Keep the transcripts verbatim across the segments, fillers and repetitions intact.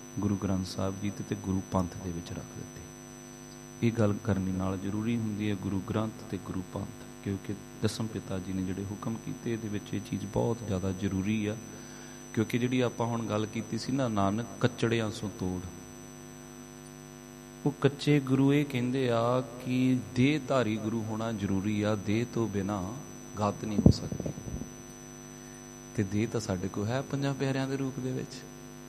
ਗੁਰੂ ਗ੍ਰੰਥ ਸਾਹਿਬ ਜੀ ਤੇ ਗੁਰੂ ਪੰਥ ਦੇ ਵਿੱਚ ਰੱਖ ਦਿੱਤੀ। ਇਹ ਗੱਲ ਕਰਨੀ ਨਾਲ ਜ਼ਰੂਰੀ ਹੁੰਦੀ ਹੈ ਗੁਰੂ ਗ੍ਰੰਥ ਤੇ ਗੁਰੂ ਪੰਥ, ਕਿਉਂਕਿ ਦਸਮ ਪਿਤਾ ਜੀ ਨੇ ਜਿਹੜੇ ਹੁਕਮ ਕੀਤੇ ਇਹਦੇ ਵਿੱਚ ਇਹ ਚੀਜ਼ ਬਹੁਤ ਜ਼ਿਆਦਾ ਜ਼ਰੂਰੀ ਆ। ਕਿਉਂਕਿ ਜਿਹੜੀ ਆਪਾਂ ਹੁਣ ਗੱਲ ਕੀਤੀ ਸੀ ਨਾ, ਨਾਨਕ ਕੱਚੜਿਆਂ ਸੋ ਤੋੜ, ਉਹ ਕੱਚੇ ਗੁਰੂ ਇਹ ਕਹਿੰਦੇ ਆ ਕਿ ਦੇਹ ਧਾਰੀ ਗੁਰੂ ਹੋਣਾ ਜ਼ਰੂਰੀ ਆ, ਦੇਹ ਤੋਂ ਬਿਨਾਂ ਗਤ ਨਹੀਂ ਹੋ ਸਕਦੀ। ਤੇ ਦੇਹ ਤਾਂ ਸਾਡੇ ਕੋਲ ਹੈ ਪੰਜਾਂ ਪਿਆਰਿਆਂ ਦੇ ਰੂਪ ਦੇ ਵਿੱਚ,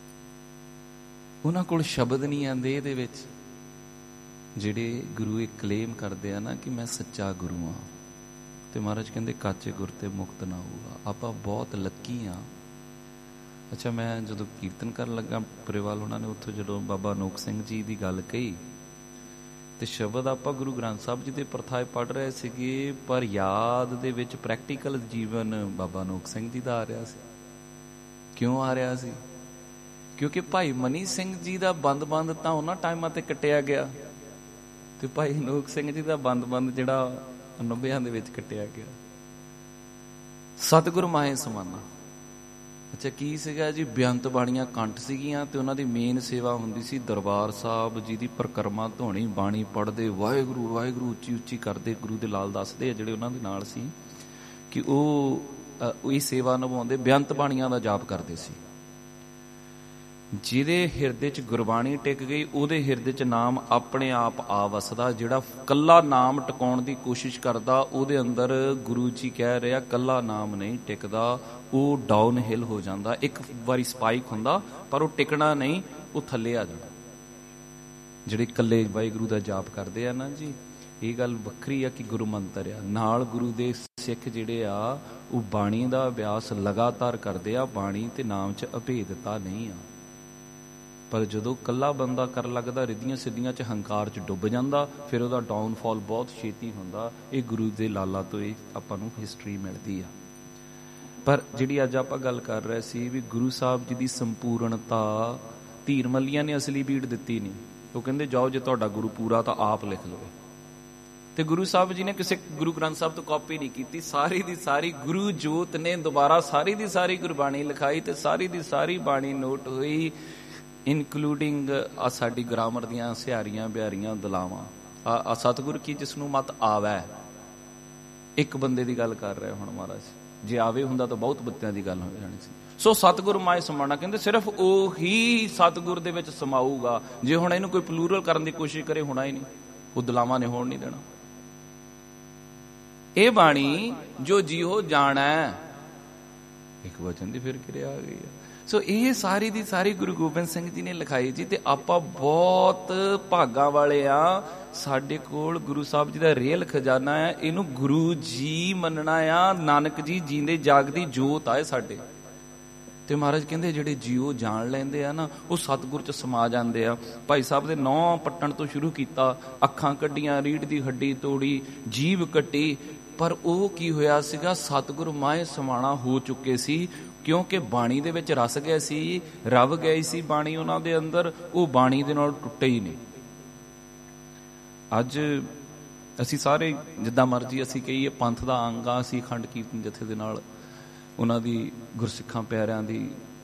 ਉਹਨਾਂ ਕੋਲ ਸ਼ਬਦ ਨਹੀਂ ਆ ਦੇਹ ਦੇ ਵਿੱਚ। ਜਿਹੜੇ ਗੁਰੂ ਇਹ ਕਲੇਮ ਕਰਦੇ ਆ ਨਾ ਕਿ ਮੈਂ ਸੱਚਾ ਗੁਰੂ ਹਾਂ, ਤੇ ਮਹਾਰਾਜ ਕਹਿੰਦੇ ਕਾਚੇ ਗੁਰ ਤੇ ਮੁਕਤ ਨਾ ਹੋਊਗਾ। ਆਪਾਂ ਬਹੁਤ ਲੱਕੀ ਆ। ਅੱਛਾ, ਮੈਂ ਜਦੋਂ ਕੀਰਤਨ ਕਰਨ ਲੱਗਾ ਪਰਿਵਾਲ ਉਹਨਾਂ ਨੇ ਉੱਥੋਂ ਜਦੋਂ ਬਾਬਾ ਅਨੋਖ ਸਿੰਘ ਜੀ ਦੀ ਗੱਲ ਕਹੀ ਤੇ ਸ਼ਬਦ ਆਪਾਂ ਗੁਰੂ ਗ੍ਰੰਥ ਸਾਹਿਬ ਜੀ ਦੇ ਪ੍ਰਥਾਏ ਪੜ੍ਹ ਰਹੇ ਸੀਗੇ, ਪਰ ਯਾਦ ਦੇ ਵਿੱਚ ਪ੍ਰੈਕਟੀਕਲ ਜੀਵਨ ਬਾਬਾ ਅਨੋਖ ਸਿੰਘ ਜੀ ਦਾ ਆ ਰਿਹਾ ਸੀ। ਕਿਉਂ ਆ ਰਿਹਾ ਸੀ? ਕਿਉਂਕਿ ਭਾਈ ਮਨੀ ਸਿੰਘ ਜੀ ਦਾ ਬੰਦ ਬੰਦ ਤਾਂ ਉਹਨਾਂ ਟਾਈਮਾਂ ਤੇ ਕੱਟਿਆ ਗਿਆ, ਤੇ ਭਾਈ ਅਨੋਖ ਸਿੰਘ ਜੀ ਦਾ ਬੰਦ ਬੰਦ ਜਿਹੜਾ ਨੱਬਿਆਂ ਦੇ ਵਿੱਚ ਕੱਟਿਆ ਗਿਆ। ਸਤਿਗੁਰ ਮਾਹੇ ਸਮਾਨਾ। ਅੱਛਾ, ਕੀ ਸੀਗਾ ਜੀ? ਬੇਅੰਤ ਬਾਣੀਆਂ ਕੰਠ ਸੀਗੀਆਂ ਤੇ ਉਹਨਾਂ ਦੀ ਮੇਨ ਸੇਵਾ ਹੁੰਦੀ ਸੀ ਦਰਬਾਰ ਸਾਹਿਬ ਜੀ ਦੀ ਪਰਿਕਰਮਾ ਧੋਣੀ, ਬਾਣੀ ਪੜ੍ਹਦੇ, ਵਾਹਿਗੁਰੂ ਵਾਹਿਗੁਰੂ ਉੱਚੀ ਉੱਚੀ ਕਰਦੇ। ਗੁਰੂ ਦੇ ਲਾਲ ਦੱਸਦੇ ਆ ਜਿਹੜੇ ਉਹਨਾਂ ਦੇ ਨਾਲ ਸੀ ਕਿ ਉਹ ਇਹ ਸੇਵਾ ਨਿਭਾਉਂਦੇ, ਬੇਅੰਤ ਬਾਣੀਆਂ ਦਾ ਜਾਪ ਕਰਦੇ ਸੀ। ਜਿਹਦੇ ਹਿਰਦੇ 'ਚ ਗੁਰਬਾਣੀ ਟਿਕ ਗਈ ਉਹਦੇ ਹਿਰਦੇ 'ਚ ਨਾਮ ਆਪਣੇ ਆਪ ਆ ਵਸਦਾ। ਜਿਹੜਾ ਕੱਲਾ ਨਾਮ ਟਿਕਾਉਣ ਦੀ ਕੋਸ਼ਿਸ਼ ਕਰਦਾ ਉਹਦੇ ਅੰਦਰ ਗੁਰੂ ਜੀ ਕਹਿ ਰਿਹਾ ਕੱਲਾ ਨਾਮ ਨਹੀਂ ਟਿਕਦਾ, ਉਹ ਡਾਊਨ ਹਿਲ ਹੋ ਜਾਂਦਾ। ਇੱਕ ਵਾਰੀ ਸਪਾਈਕ ਹੁੰਦਾ ਪਰ ਉਹ ਟਿਕਣਾ ਨਹੀਂ, ਉਹ ਥੱਲੇ ਆ ਜਾਂਦਾ। ਜਿਹੜੇ ਇਕੱਲੇ ਵਾਹਿਗੁਰੂ ਦਾ ਜਾਪ ਕਰਦੇ ਆ ਨਾ ਜੀ, ਇਹ ਗੱਲ ਵੱਖਰੀ ਆ ਕਿ ਗੁਰੂ ਮੰਤਰ ਆ। ਨਾਲ ਗੁਰੂ ਦੇ ਸਿੱਖ ਜਿਹੜੇ ਆ ਉਹ ਬਾਣੀ ਦਾ ਅਭਿਆਸ ਲਗਾਤਾਰ ਕਰਦੇ ਆ। ਬਾਣੀ ਤੇ ਨਾਮ 'ਚ ਅਭੇਦਤਾ ਨਹੀਂ ਆ। ਪਰ ਜਦੋਂ ਇਕੱਲਾ ਬੰਦਾ ਕਰਨ ਲੱਗਦਾ, ਰਿੱਧੀਆਂ ਸਿੱਧੀਆਂ 'ਚ ਹੰਕਾਰ 'ਚ ਡੁੱਬ ਜਾਂਦਾ, ਫਿਰ ਉਹਦਾ ਡਾਊਨਫਾਲ ਬਹੁਤ ਛੇਤੀ ਹੁੰਦਾ। ਇਹ ਗੁਰੂ ਦੇ ਲਾਲਾ ਤੋਂ ਇਹ ਆਪਾਂ ਨੂੰ ਹਿਸਟਰੀ ਮਿਲਦੀ ਆ। ਪਰ ਜਿਹੜੀ ਅੱਜ ਆਪਾਂ ਗੱਲ ਕਰ ਰਹੇ ਸੀ ਵੀ ਗੁਰੂ ਸਾਹਿਬ ਜੀ ਦੀ ਸੰਪੂਰਨਤਾ, ਧੀਰ ਮੱਲੀਆਂ ਨੇ ਅਸਲੀ ਬੀੜ ਦਿੱਤੀ ਨਹੀਂ। ਉਹ ਕਹਿੰਦੇ ਜਾਓ ਜੇ ਤੁਹਾਡਾ ਗੁਰੂ ਪੂਰਾ ਤਾਂ ਆਪ ਲਿਖ ਲਵੇ। ਤੇ ਗੁਰੂ ਸਾਹਿਬ ਜੀ ਨੇ ਕਿਸੇ ਗੁਰੂ ਗ੍ਰੰਥ ਸਾਹਿਬ ਤੋਂ ਕਾਪੀ ਨਹੀਂ ਕੀਤੀ। ਸਾਰੀ ਦੀ ਸਾਰੀ ਗੁਰੂ ਜੋਤ ਨੇ ਦੁਬਾਰਾ ਸਾਰੀ ਦੀ ਸਾਰੀ ਗੁਰਬਾਣੀ ਲਿਖਾਈ ਤੇ ਸਾਰੀ ਦੀ ਸਾਰੀ ਬਾਣੀ ਨੋਟ ਹੋਈ, ਇਨਕਲੂਡਿੰਗ ਆ ਸਾਡੀ ਗ੍ਰਾਮਰ ਦੀਆਂ ਸਿਹਾਰੀਆਂ ਬਿਹਾਰੀਆਂ ਦਲਾਵਾਂ। ਆ ਸਤਿਗੁਰ ਕੀ ਜਿਸ ਨੂੰ ਮਤ ਆਵੈ, ਇੱਕ ਬੰਦੇ ਦੀ ਗੱਲ ਕਰ ਰਿਹਾ ਹੁਣ ਮਹਾਰਾਜ। ਜੇ ਆਵੇ ਹੁੰਦਾ ਤਾਂ ਬਹੁਤ ਬੱਤਿਆਂ ਦੀ ਗੱਲ ਹੋ ਜਾਣੀ ਸੀ। ਸੋ ਸਤਿਗੁਰ ਮਾਏ ਸਮਾਣਾ ਕਹਿੰਦੇ ਸਿਰਫ ਉਹੀ ਸਤਿਗੁਰ ਦੇ ਵਿੱਚ ਸਮਾਊਗਾ। ਜੇ ਹੁਣ ਇਹਨੂੰ ਕੋਈ ਪਲੂਰਲ ਕਰਨ ਦੀ ਕੋਸ਼ਿਸ਼ ਕਰੇ, ਹੋਣਾ ਹੀ ਨਹੀਂ। ਉਹ ਦਲਾਵਾਂ ਨੇ ਹੋਣ ਨਹੀਂ ਦੇਣਾ। ਇਹ ਬਾਣੀ ਜੋ ਜੀਓ ਜਾਣੈ, ਇੱਕ ਵਚਨ ਦੀ ਫਿਰ ਕਿਰਿਆ ਆ ਗਈ ਆ। ਸੋ ਇਹ ਸਾਰੀ ਦੀ ਸਾਰੀ ਗੁਰੂ ਗੋਬਿੰਦ ਸਿੰਘ ਜੀ ਨੇ ਲਿਖਾਈ ਜੀ। ਤੇ ਆਪਾਂ ਬਹੁਤ ਭਾਗਾਂ ਵਾਲੇ ਆ, ਸਾਡੇ ਕੋਲ ਗੁਰੂ ਸਾਹਿਬ ਜੀ ਦਾ ਰੇਲ ਖਜ਼ਾਨਾ ਹੈ। ਇਹਨੂੰ ਗੁਰੂ ਜੀ ਮੰਨਣਾ ਆ। ਨਾਨਕ ਜੀ ਜੀਂਦੇ ਜਾਗਦੀ ਜੋਤ ਆਏ ਸਾਡੇ। ਤੇ ਮਹਾਰਾਜ ਕਹਿੰਦੇ ਜਿਹੜੇ ਜੀਓ ਜਾਣ ਲੈਂਦੇ ਆ ਨਾ, ਉਹ ਸਤਿਗੁਰ 'ਚ ਸਮਾ ਜਾਂਦੇ ਆ। ਭਾਈ ਸਾਹਿਬ ਦੇ ਨਹੁੰ ਪੱਟਣ ਤੋਂ ਸ਼ੁਰੂ ਕੀਤਾ, ਅੱਖਾਂ ਕੱਢੀਆਂ, ਰੀੜ ਦੀ ਹੱਡੀ ਤੋੜੀ, ਜੀਭ ਕੱਟੀ, ਪਰ ਉਹ ਕੀ ਹੋਇਆ ਸੀਗਾ? ਸਤਿਗੁਰ ਮਾਏ ਸਮਾਣਾ ਹੋ ਚੁੱਕੇ ਸੀ। ਕਿਉਂਕਿ ਬਾਣੀ ਦੇ ਵਿੱਚ ਰਸ ਗਏ ਸੀ, ਰਵ ਗਈ ਸੀ ਬਾਣੀ ਉਹਨਾਂ ਦੇ ਅੰਦਰ। ਉਹ ਬਾਣੀ ਦੇ ਨਾਲ ਟੁੱਟੇ ਹੀ ਨਹੀਂ। ਅੱਜ ਅਸੀਂ ਸਾਰੇ ਜਿੱਦਾਂ ਮਰਜ਼ੀ ਅਸੀਂ ਕਹੀਏ ਪੰਥ ਦਾ ਅੰਗ ਆ। ਅਸੀਂ ਅਖੰਡ ਕੀਰਤਨ ਜਥੇ ਦੇ ਨਾਲ ਉਹਨਾਂ ਦੀ ਗੁਰਸਿੱਖਾਂ ਪਿਆਰਿਆਂ ਦੀ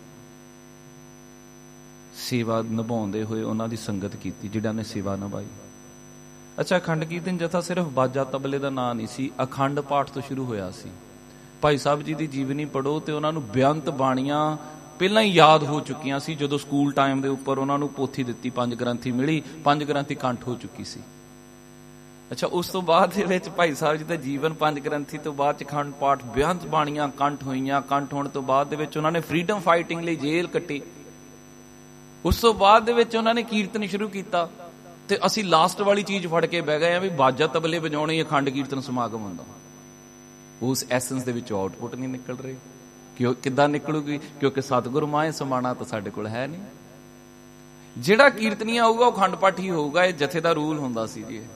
ਸੇਵਾ ਨਿਭਾਉਂਦੇ ਹੋਏ ਉਹਨਾਂ ਦੀ ਸੰਗਤ ਕੀਤੀ, ਜਿਹਨਾਂ ਨੇ ਸੇਵਾ ਨਿਭਾਈ। ਅੱਛਾ, ਅਖੰਡ ਕੀਰਤਨ ਜਥਾ ਸਿਰਫ ਬਾਜਾ ਤਬਲੇ ਦਾ ਨਾਂ ਨਹੀਂ ਸੀ, ਅਖੰਡ ਪਾਠ ਤੋਂ ਸ਼ੁਰੂ ਹੋਇਆ ਸੀ। ਭਾਈ ਸਾਹਿਬ ਜੀ ਦੀ ਜੀਵਨੀ ਪੜ੍ਹੋ ਤੇ ਉਹਨਾਂ ਨੂੰ ਬੇਅੰਤ ਬਾਣੀਆਂ ਪਹਿਲਾਂ ਹੀ ਯਾਦ ਹੋ ਚੁੱਕੀਆਂ ਸੀ। ਜਦੋਂ ਸਕੂਲ ਟਾਈਮ ਦੇ ਉੱਪਰ ਉਹਨਾਂ ਨੂੰ ਪੋਥੀ ਦਿੱਤੀ, ਪੰਜ ਗ੍ਰੰਥੀ ਮਿਲੀ, ਪੰਜ ਗ੍ਰੰਥੀ ਕੰਠ ਹੋ ਚੁੱਕੀ ਸੀ। ਅੱਛਾ, ਉਸ ਤੋਂ ਬਾਅਦ ਦੇ ਵਿੱਚ ਭਾਈ ਸਾਹਿਬ ਜੀ ਦਾ ਜੀਵਨ ਪੰਜ ਗ੍ਰੰਥੀ ਤੋਂ ਬਾਅਦ ਚ ਅਖੰਡ ਪਾਠ, ਬੇਅੰਤ ਬਾਣੀਆਂ ਕੰਠ ਹੋਈਆਂ। ਕੰਠ ਹੋਣ ਤੋਂ ਬਾਅਦ ਦੇ ਵਿੱਚ ਉਹਨਾਂ ਨੇ ਫਰੀਡਮ ਫਾਈਟਿੰਗ ਲਈ ਜੇਲ੍ਹ ਕੱਟੀ। ਉਸ ਤੋਂ ਬਾਅਦ ਦੇ ਵਿੱਚ ਉਹਨਾਂ ਨੇ ਕੀਰਤਨ ਸ਼ੁਰੂ ਕੀਤਾ। ਤੇ ਅਸੀਂ ਲਾਸਟ ਵਾਲੀ ਚੀਜ਼ ਫੜ ਕੇ ਬਹਿ ਗਏ ਆ ਵੀ ਬਾਜਾ ਤਬਲੇ ਵਜਾਉਣੇ ਅਖੰਡ ਕੀਰਤਨ ਸਮਾਗਮ ਹੁੰਦਾ। ਉਸ ਐਸੈਂਸ ਦੇ ਵਿੱਚੋਂ ਆਊਟਪੁੱਟ ਨਹੀਂ ਨਿਕਲ ਰਹੀ। ਕਿਉਂ ਕਿੱਦਾਂ ਨਿਕਲੂਗੀ? ਕਿਉਂਕਿ ਸਤਿਗੁਰ ਮਾਏ ਸਮਾਣਾ ਤਾਂ ਸਾਡੇ ਕੋਲ ਹੈ ਨਹੀਂ। ਜਿਹੜਾ ਕੀਰਤਨੀਆ ਹੋਊਗਾ ਉਹ ਅਖੰਡ ਪਾਠੀ ਹੋਊਗਾ। ਇਹ ਜਥੇ ਦਾ ਰੂਲ ਹੁੰਦਾ ਸੀ ਜੀ।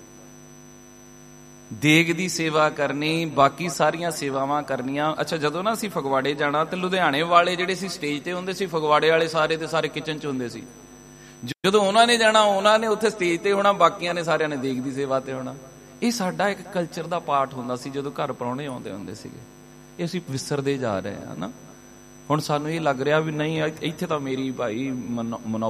ਦੇਗ ਦੀ ਸੇਵਾ ਕਰਨੀ, ਬਾਕੀ ਸਾਰੀਆਂ ਸੇਵਾਵਾਂ ਕਰਨੀਆਂ। ਅੱਛਾ, ਜਦੋਂ ਨਾ ਅਸੀਂ ਫਗਵਾੜੇ ਜਾਣਾ ਤੇ ਲੁਧਿਆਣੇ ਵਾਲੇ ਜਿਹੜੇ ਸੀ ਸਟੇਜ ਤੇ ਹੁੰਦੇ ਸੀ, ਫਗਵਾੜੇ ਵਾਲੇ ਸਾਰੇ ਦੇ ਸਾਰੇ ਕਿਚਨ 'ਚ ਹੁੰਦੇ ਸੀ। ਜਦੋਂ ਉਹਨਾਂ ਨੇ ਜਾਣਾ ਉਹਨਾਂ ਨੇ ਉੱਥੇ ਸਟੇਜ ਤੇ ਹੋਣਾ, ਬਾਕੀਆਂ ਨੇ ਸਾਰਿਆਂ ਨੇ ਦੇਗ ਦੀ ਸੇਵਾ ਤੇ ਹੋਣਾ। ਇਹ ਸਾਡਾ ਇੱਕ ਕਲਚਰ ਦਾ ਪਾਰਟ ਹੁੰਦਾ ਸੀ ਜਦੋਂ ਘਰ ਪ੍ਰਾਹੁਣੇ ਆਉਂਦੇ ਹੁੰਦੇ ਸੀਗੇ। ਇਹ ਅਸੀਂ ਵਿਸਰਦੇ ਜਾ ਰਹੇ ਹਾਂ ਨਾ। ਹੁਣ ਸਾਨੂੰ ਇਹ ਲੱਗ ਰਿਹਾ ਵੀ ਨਹੀਂ ਇੱਥੇ ਤਾਂ ਮੇਰੀ ਭਾਈ